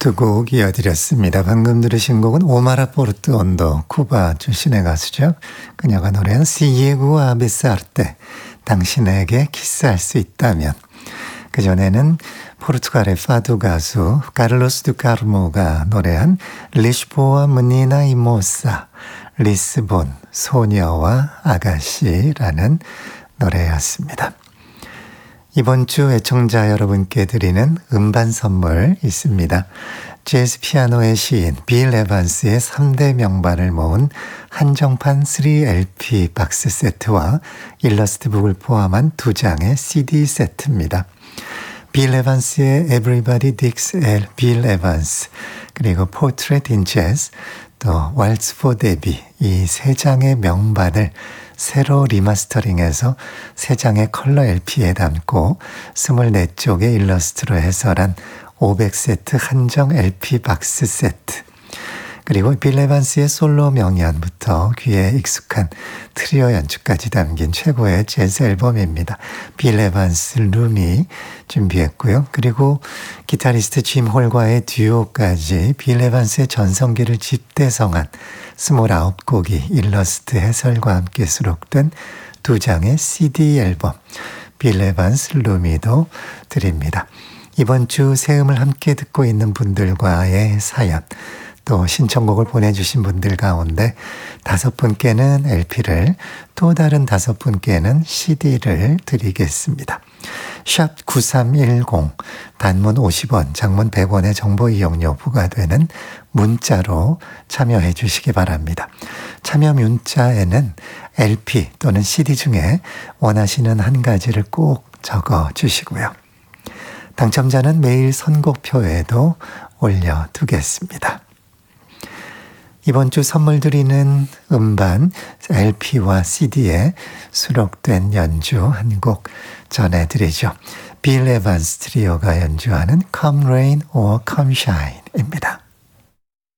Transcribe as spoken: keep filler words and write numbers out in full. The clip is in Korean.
두 곡 이어드렸습니다. 방금 들으신 곡은 오마라 포르투온도, 쿠바 출신의 가수죠. 그녀가 노래한 시예구 아베사르테, 당신에게 키스할 수 있다면. 그전에는 포르투갈의 파두 가수 카를로스 두 카르모가 노래한 리스보아 무니나 이모사, 리스본 소녀와 아가씨라는 노래였습니다. 이번 주 애청자 여러분께 드리는 음반 선물 있습니다. 재즈 피아노의 시인 빌 에반스의 삼 대 명반을 모은 한정판 삼 엘피 박스 세트와 일러스트북을 포함한 두 장의 씨디 세트입니다. 빌 에반스의 Everybody Digs 빌 에반스, 그리고 Portrait in Jazz, 또 Waltz for Debbie, 이 세 장의 명반을 새로 리마스터링해서 세 장의 컬러 엘피에 담고 이십사 쪽의 일러스트로 해설한 오백 세트 한정 엘피 박스 세트, 그리고 빌 에반스의 솔로 명연부터 귀에 익숙한 트리오 연주까지 담긴 최고의 재즈 앨범입니다. 빌 에반스 룸이 준비했고요. 그리고 기타리스트 짐 홀과의 듀오까지 빌 에반스의 전성기를 집대성한 이십구 곡이 일러스트 해설과 함께 수록된 두 장의 씨디 앨범 빌 에반스 룸이도 드립니다. 이번 주 새 음을 함께 듣고 있는 분들과의 사연, 또 신청곡을 보내주신 분들 가운데 다섯 분께는 엘피를, 또 다른 다섯 분께는 씨디를 드리겠습니다. 샵 구삼일공, 단문 오십 원, 장문 백 원의 정보 이용료 부과되는 문자로 참여해 주시기 바랍니다. 참여 문자에는 엘피 또는 씨디 중에 원하시는 한 가지를 꼭 적어 주시고요. 당첨자는 매일 선곡표에도 올려두겠습니다. 이번 주 선물 드리는 음반 엘피와 씨디에 수록된 연주 한 곡 전해드리죠. 빌 에반스 트리오가 연주하는 Come Rain or Come Shine입니다.